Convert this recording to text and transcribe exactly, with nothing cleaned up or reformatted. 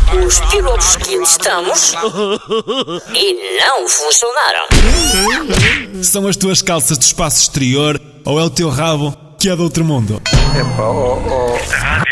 os pilotos que enlistamos e não funcionaram. São as tuas calças do espaço exterior ou é o teu rabo que é do outro mundo? Epá, oh, oh.